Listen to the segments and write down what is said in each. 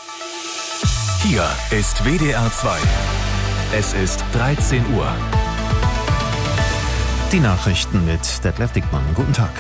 Hier ist WDR 2. Es ist 13 Uhr. Die Nachrichten mit Detlef Dickmann. Guten Tag.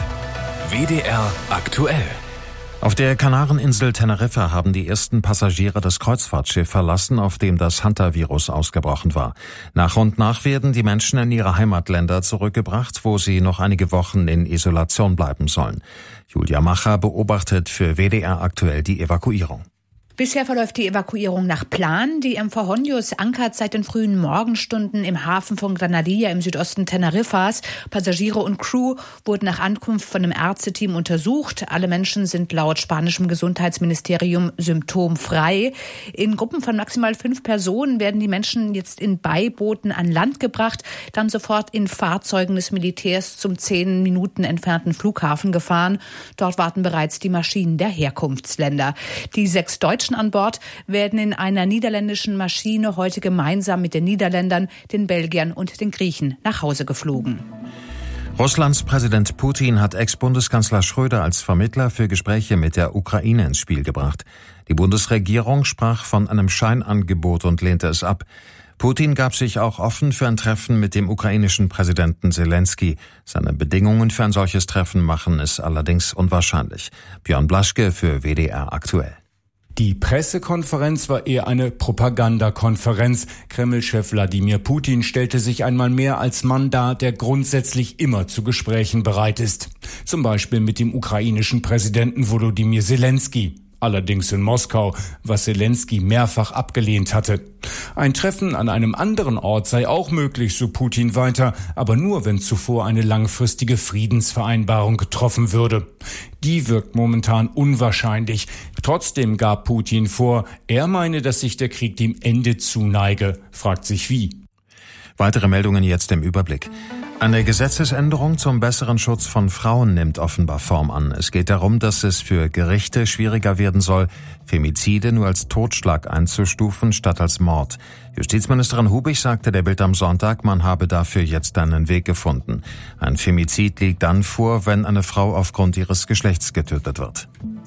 WDR aktuell. Auf der Kanareninsel Teneriffa haben die ersten Passagiere das Kreuzfahrtschiff verlassen, auf dem das Hantavirus ausgebrochen war. Nach und nach werden die Menschen in ihre Heimatländer zurückgebracht, wo sie noch einige Wochen in Isolation bleiben sollen. Julia Macher beobachtet für WDR aktuell die Evakuierung. Bisher verläuft die Evakuierung nach Plan. Die MV Hondius ankert seit den frühen Morgenstunden im Hafen von Granadilla im Südosten Teneriffas. Passagiere und Crew wurden nach Ankunft von einem Ärzteteam untersucht. Alle Menschen sind laut spanischem Gesundheitsministerium symptomfrei. In Gruppen von maximal 5 Personen werden die Menschen jetzt in Beibooten an Land gebracht, dann sofort in Fahrzeugen des Militärs zum 10 Minuten entfernten Flughafen gefahren. Dort warten bereits die Maschinen der Herkunftsländer. Die 6 Deutschen an Bord werden in einer niederländischen Maschine heute gemeinsam mit den Niederländern, den Belgiern und den Griechen nach Hause geflogen. Russlands Präsident Putin hat Ex-Bundeskanzler Schröder als Vermittler für Gespräche mit der Ukraine ins Spiel gebracht. Die Bundesregierung sprach von einem Scheinangebot und lehnte es ab. Putin gab sich auch offen für ein Treffen mit dem ukrainischen Präsidenten Zelensky. Seine Bedingungen für ein solches Treffen machen es allerdings unwahrscheinlich. Björn Blaschke für WDR aktuell. Die Pressekonferenz war eher eine Propagandakonferenz. Kreml-Chef Wladimir Putin stellte sich einmal mehr als Mann dar, der grundsätzlich immer zu Gesprächen bereit ist. Zum Beispiel mit dem ukrainischen Präsidenten Volodymyr Zelensky. Allerdings in Moskau, was Zelensky mehrfach abgelehnt hatte. Ein Treffen an einem anderen Ort sei auch möglich, so Putin weiter, aber nur, wenn zuvor eine langfristige Friedensvereinbarung getroffen würde. Die wirkt momentan unwahrscheinlich. Trotzdem gab Putin vor, er meine, dass sich der Krieg dem Ende zuneige. Fragt sich wie. Weitere Meldungen jetzt im Überblick. Eine Gesetzesänderung zum besseren Schutz von Frauen nimmt offenbar Form an. Es geht darum, dass es für Gerichte schwieriger werden soll, Femizide nur als Totschlag einzustufen statt als Mord. Justizministerin Hubig sagte der Bild am Sonntag, man habe dafür jetzt einen Weg gefunden. Ein Femizid liegt dann vor, wenn eine Frau aufgrund ihres Geschlechts getötet wird.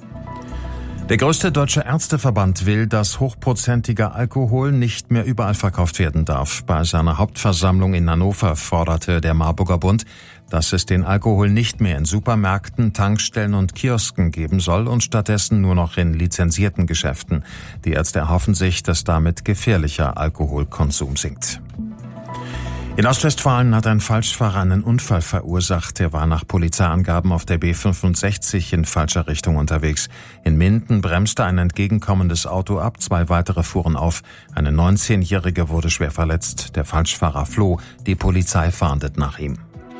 Der größte deutsche Ärzteverband will, dass hochprozentiger Alkohol nicht mehr überall verkauft werden darf. Bei seiner Hauptversammlung in Hannover forderte der Marburger Bund, dass es den Alkohol nicht mehr in Supermärkten, Tankstellen und Kiosken geben soll und stattdessen nur noch in lizenzierten Geschäften. Die Ärzte erhoffen sich, dass damit gefährlicher Alkoholkonsum sinkt. In Ostwestfalen hat ein Falschfahrer einen Unfall verursacht. Er war nach Polizeiangaben auf der B65 in falscher Richtung unterwegs. In Minden bremste ein entgegenkommendes Auto ab, 2 weitere fuhren auf. Eine 19-Jährige wurde schwer verletzt. Der Falschfahrer floh. Die Polizei fahndet nach ihm.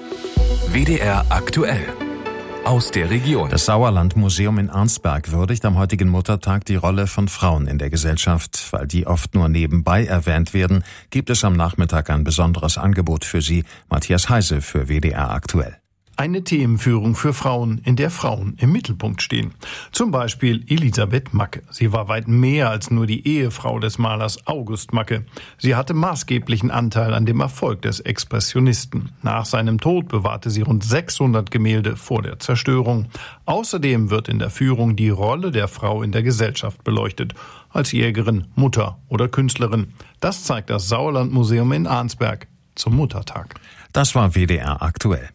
WDR aktuell. Aus der Region. Das Sauerland-Museum in Arnsberg würdigt am heutigen Muttertag die Rolle von Frauen in der Gesellschaft. Weil die oft nur nebenbei erwähnt werden, gibt es am Nachmittag ein besonderes Angebot für sie. Matthias Heise für WDR aktuell. Eine Themenführung für Frauen, in der Frauen im Mittelpunkt stehen. Zum Beispiel Elisabeth Macke. Sie war weit mehr als nur die Ehefrau des Malers August Macke. Sie hatte maßgeblichen Anteil an dem Erfolg des Expressionisten. Nach seinem Tod bewahrte sie rund 600 Gemälde vor der Zerstörung. Außerdem wird in der Führung die Rolle der Frau in der Gesellschaft beleuchtet. Als Jägerin, Mutter oder Künstlerin. Das zeigt das Sauerland-Museum in Arnsberg zum Muttertag. Das war WDR aktuell.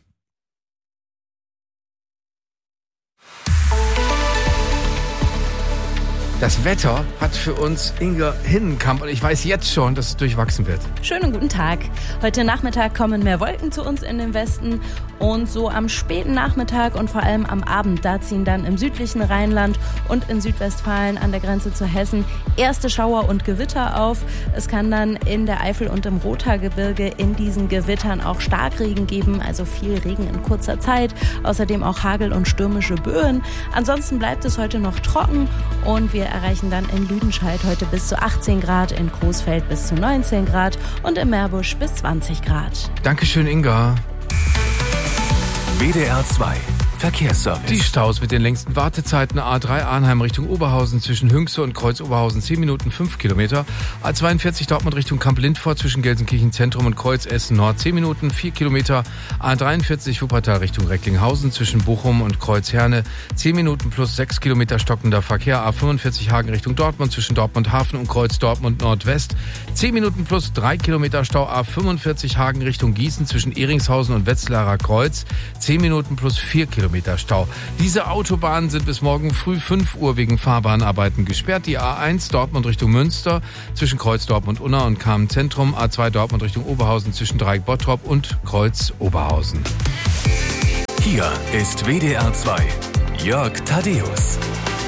Das Wetter hat für uns Inga Hinnenkamp und ich weiß jetzt schon, dass es durchwachsen wird. Schönen guten Tag. Heute Nachmittag kommen mehr Wolken zu uns in den Westen und so am späten Nachmittag und vor allem am Abend, da ziehen dann im südlichen Rheinland und in Südwestfalen an der Grenze zu Hessen erste Schauer und Gewitter auf. Es kann dann in der Eifel und im Rothaargebirge in diesen Gewittern auch Starkregen geben, also viel Regen in kurzer Zeit. Außerdem auch Hagel und stürmische Böen. Ansonsten bleibt es heute noch trocken und wir erreichen dann in Lüdenscheid heute bis zu 18 Grad, in Coesfeld bis zu 19 Grad und in Meerbusch bis 20 Grad. Dankeschön, Inga. WDR 2. Verkehrsservice. Die Staus mit den längsten Wartezeiten: A3 Arnheim Richtung Oberhausen zwischen Hünxe und Kreuz Oberhausen 10 Minuten 5 Kilometer. A42 Dortmund Richtung Kamp-Lindfort zwischen Gelsenkirchen Zentrum und Kreuz Essen Nord 10 Minuten 4 Kilometer. A43 Wuppertal Richtung Recklinghausen zwischen Bochum und Kreuz Herne 10 Minuten plus 6 Kilometer stockender Verkehr. A45 Hagen Richtung Dortmund zwischen Dortmund Hafen und Kreuz Dortmund Nordwest 10 Minuten plus 3 Kilometer Stau. A45 Hagen Richtung Gießen zwischen Ehringshausen und Wetzlarer Kreuz 10 Minuten plus 4 Kilometer Stau. Diese Autobahnen sind bis morgen früh 5 Uhr wegen Fahrbahnarbeiten gesperrt. Die A1 Dortmund Richtung Münster zwischen Kreuz Dortmund-Unna und Kamen-Zentrum. A2 Dortmund Richtung Oberhausen zwischen Dreieck Bottrop und Kreuz Oberhausen. Hier ist WDR 2. Jörg Thaddeus.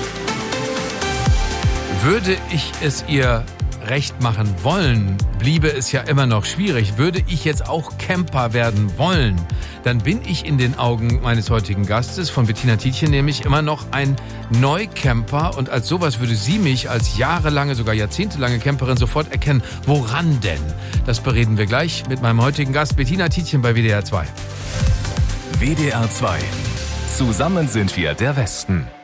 Würde ich es ihr recht machen wollen, bliebe es ja immer noch schwierig. Würde ich jetzt auch Camper werden wollen, dann bin ich in den Augen meines heutigen Gastes, von Bettina Tietjen, nämlich immer noch ein Neucamper. Und als sowas würde sie mich als jahrelange, sogar jahrzehntelange Camperin sofort erkennen. Woran denn? Das bereden wir gleich mit meinem heutigen Gast, Bettina Tietjen bei WDR 2. WDR 2. Zusammen sind wir der Westen.